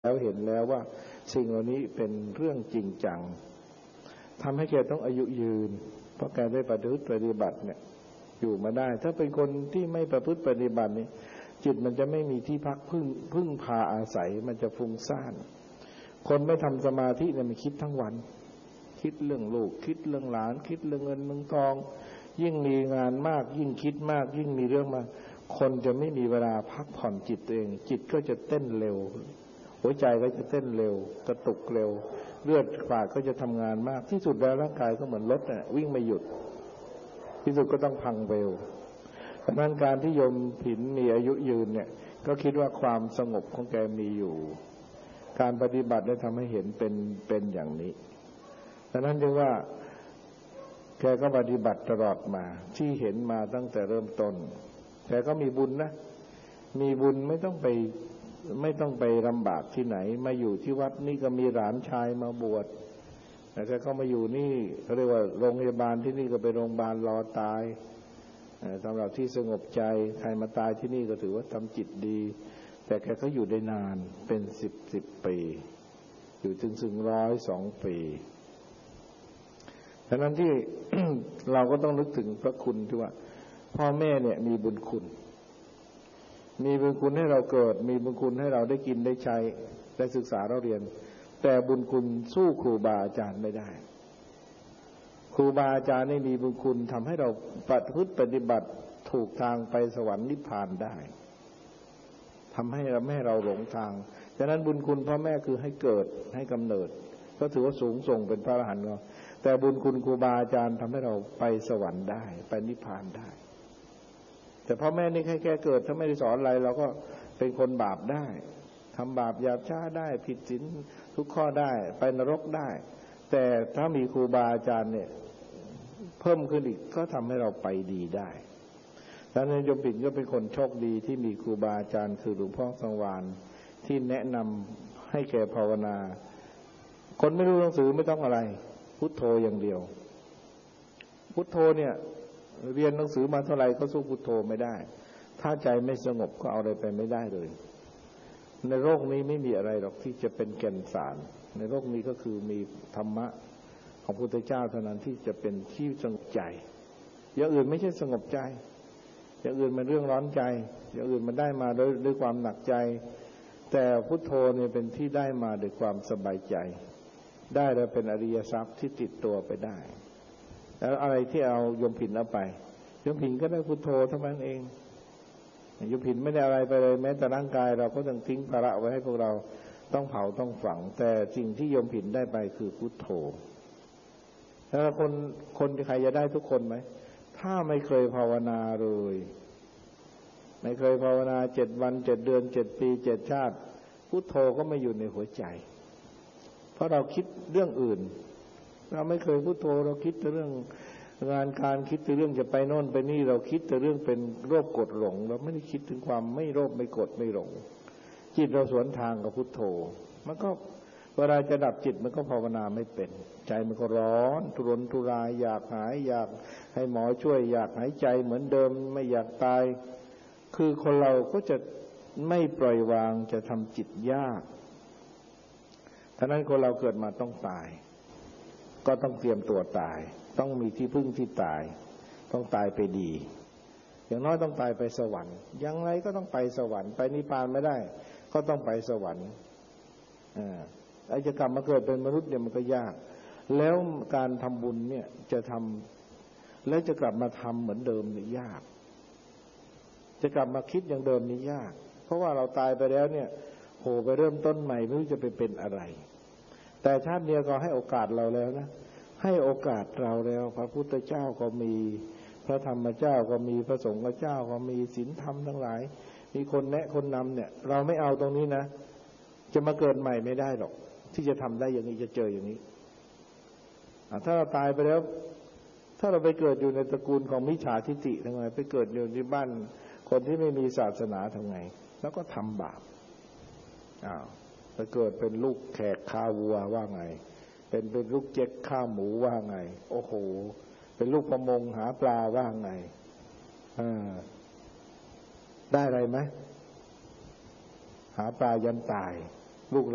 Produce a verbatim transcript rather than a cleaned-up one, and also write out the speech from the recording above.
แล้วเห็นแล้วว่าสิ่งเหล่านี้เป็นเรื่องจริงจังทำให้แกต้องอายุยืนเพราะแกได้ประพฤติปฏิบัติเนี่ยอยู่มาได้ถ้าเป็นคนที่ไม่ประพฤติปฏิบัตินี่จิตมันจะไม่มีที่พักพึ่งพึ่งพาอาศัยมันจะฟุ้งซ่านคนไม่ทำสมาธิเนี่ยมันคิดทั้งวันคิดเรื่องลูกคิดเรื่องหลานคิดเรื่องเงินเรื่องทองยิ่งมีงานมากยิ่งคิดมากยิ่งมีเรื่องมาคนจะไม่มีเวลาพักผ่อนจิตตัวเองจิตก็จะเต้นเร็วหัวใจก็จะเต้นเร็วกระตุกเร็วเลือดฝาดก็จะทำงานมากที่สุดแล้วร่างกายก็เหมือนรถน่ะวิ่งไม่หยุดที่สุดก็ต้องพังเร็วเพราะนั้นการที่โยมผินมีอายุยืนเนี่ยก็คิดว่าความสงบของแกมีอยู่การปฏิบัติได้ทำให้เห็นเป็นเป็นอย่างนี้ดังนั้นจึงว่าแกก็ปฏิบัติตลอดมาที่เห็นมาตั้งแต่เริ่มต้นแต่ก็มีบุญนะมีบุญไม่ต้องไปไม่ต้องไปลำบากที่ไหนมาอยู่ที่วัดนี่ก็มีหลานชายมาบวชแต่แกก็มาอยู่นี่เขาเรียกว่าโรงพยาบาลที่นี่ก็เป็นโรงพยาบาลรอตายสำหรับที่สงบใจใครมาตายที่นี่ก็ถือว่าทำจิตดีแต่แกก็อยู่ได้นานเป็นสิบสิบปีอยู่ถึงถึงร้อยสองปีดังนั้นที่ เราก็ต้องนึกถึงพระคุณที่ว่าพ่อแม่เนี่ยมีบุญคุณมีบุญคุณให้เราเกิดมีบุญคุณให้เราได้กินได้ใช้ได้ศึกษาเราเรียนแต่บุญคุณสู้ครูบาอาจารย์ไม่ได้ครูบาอาจารย์นี่มีบุญคุณทำให้เราปฏิพฤติปฏิบัติถูกทางไปสวรรค์นิพพานได้ทำให้เราไม่ให้เราหลงทางฉะนั้นบุญคุณพ่อแม่คือให้เกิดให้กำเนิดก็ถือว่าสูงส่งเป็นพระอรหันต์เราแต่บุญคุณครูบาอาจารย์ทำให้เราไปสวรรค์ได้ไปนิพพานได้แต่พ่อแม่นี่แค่แค่เกิดถ้าไม่ได้สอนอะไรเราก็เป็นคนบาปได้ทำบาปหยาบช้าได้ผิดศีลทุกข้อได้ไปนรกได้แต่ถ้ามีครูบาอาจารย์เนี่ยเพิ่มขึ้นอีกก็ทำให้เราไปดีได้ดังนั้นโยมปิ่นก็เป็นคนโชคดีที่มีครูบาอาจารย์คือหลวงพ่อสังวานที่แนะนำให้แก่ภาวนาคนไม่รู้หนังสือไม่ต้องอะไรพุทโธอย่างเดียวพุทโธเนี่ยเรียนหนังสือมาเท่าไหร่ก็สู้พุทโธไม่ได้ถ้าใจไม่สงบก็เอาอะไรไปไม่ได้เลยในโลกนี้ไม่มีอะไรหรอกที่จะเป็นแก่นสารในโลกนี้ก็คือมีธรรมะของพระพุทธเจ้าเท่านั้นที่จะเป็นที่สงบใจอย่างอื่นไม่ใช่สงบใจอย่างอื่นมันเรื่องร้อนใจอย่างอื่นมันได้มาด้วยด้วยความหนักใจแต่พุทโธเนี่ยเป็นที่ได้มาด้วยความสบายใจได้แล้วเป็นอริยทรัพย์ที่ติดตัวไปได้แล้วอะไรที่เอาโยมผินเอาไปโยมผินก็ได้พุทโธเท่านั้นเองโยมผินไม่ได้อะไรไปเลยแม้แต่ร่างกายเราก็ต้องทิ้งภาระไว้ให้พวกเราต้องเผาต้องฝังแต่สิ่งที่โยมผินได้ไปคือพุทโธแล้วคนคนใครจะได้ทุกคนไหมถ้าไม่เคยภาวนาเลยไม่เคยภาวนาเจ็ดวันเจ็ดเดือนเจ็ดปีเจ็ดชาติพุทโธก็ไม่อยู่ในหัวใจเพราะเราคิดเรื่องอื่นเราไม่เคยพุทโธเราคิดแต่เรื่องงานการคิดแต่เรื่องจะไปโน่นไปนี่เราคิดแต่เรื่องเป็นโรคกดหลงเราไม่ได้คิดถึงความไม่โลภไม่กดไม่หลงจิตเราสวนทางกับพุทโธมันก็เวลาจะดับจิตมันก็ภาวนาไม่เป็นใจมันก็ร้อนทุรนทุรายอยากหายอยากให้หมอช่วยอยากหายใจเหมือนเดิมไม่อยากตายคือคนเราก็จะไม่ปล่อยวางจะทำจิตยากฉะนั้นคนเราเกิดมาต้องตายก็ต้องเตรียมตัวตายต้องมีที่พึ่งที่ตายต้องตายไปดีอย่างน้อยต้องตายไปสวรรค์อย่างไรก็ต้องไปสวรรค์ไปนิพพานไม่ได้ก็ต้องไปสวรรค์อ่าไอ้จะกลับมาเกิดเป็นมนุษย์เนี่ยมันก็ยากแล้วการทำบุญเนี่ยจะทำแล้วจะกลับมาทำเหมือนเดิมเนี่ยยากจะกลับมาคิดอย่างเดิมนี่ยากเพราะว่าเราตายไปแล้วเนี่ยโหไปเริ่มต้นใหม่ไม่รู้จะไปเป็นอะไรแต่ชาติเดียวก็ให้โอกาสเราแล้วนะให้โอกาสเราแล้วพระพุทธเจ้าก็มีพระธรรมเจ้าก็มีพระสงฆ์เจ้าก็มีศีลธรรมทั้งหลายมีคนแนะคนนำเนี่ยเราไม่เอาตรงนี้นะจะมาเกิดใหม่ไม่ได้หรอกที่จะทำได้อย่างนี้จะเจออย่างนี้ถ้าเราตายไปแล้วถ้าเราไปเกิดอยู่ในตระกูลของมิจฉาทิฏฐิทำไงไปเกิดอยู่ที่บ้านคนที่ไม่มีศาสนาทำไงแล้วก็ทำบาปอ้าวไปเกิดเป็นลูกแขกข้าวัวว่าไงเป็นเป็นลูกเจ๊กข้าหมูว่าไงโอ้โหเป็นลูกประมงหาปลาว่าไงอ่าได้อะไรไหมหาปลายันตายลูก